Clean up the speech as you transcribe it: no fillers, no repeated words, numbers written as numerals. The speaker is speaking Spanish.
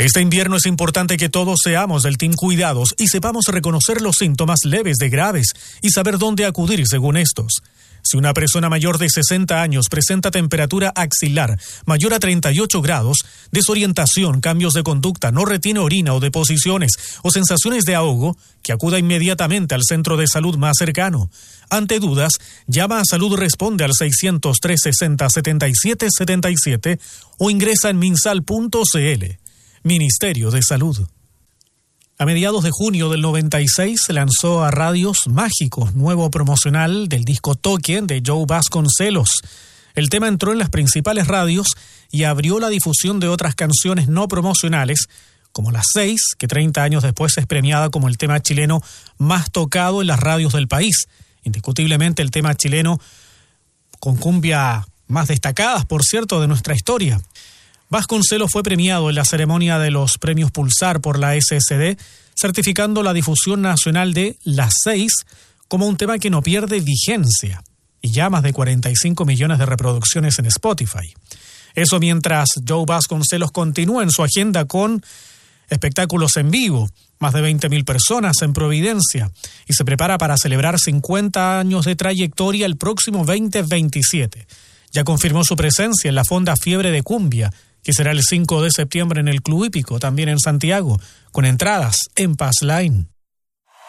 Este invierno es importante que todos seamos del Team Cuidados y sepamos reconocer los síntomas leves de graves y saber dónde acudir según estos. Si una persona mayor de 60 años presenta temperatura axilar mayor a 38 grados, desorientación, cambios de conducta, no retiene orina o deposiciones o sensaciones de ahogo, que acuda inmediatamente al centro de salud más cercano. Ante dudas, llama a Salud Responde al 600-360-7777 o ingresa en minsal.cl. Ministerio de Salud. A mediados de junio del 96 se lanzó a Radios Mágicos, nuevo promocional del disco Toque de Joe Vasconcelos. El tema entró en las principales radios y abrió la difusión de otras canciones no promocionales, como Las 6, que 30 años después es premiada como el tema chileno más tocado en las radios del país. Indiscutiblemente el tema chileno con cumbia más destacadas, por cierto, de nuestra historia. Vasconcelos fue premiado en la ceremonia de los premios Pulsar por la SSD, certificando la difusión nacional de Las 6 como un tema que no pierde vigencia y ya más de 45 millones de reproducciones en Spotify. Eso mientras Joe Vasconcelos continúa en su agenda con espectáculos en vivo, más de 20.000 personas en Providencia, y se prepara para celebrar 50 años de trayectoria el próximo 2027. Ya confirmó su presencia en la Fonda Fiebre de Cumbia, que será el 5 de septiembre en el Club Hípico, también en Santiago, con entradas en Passline.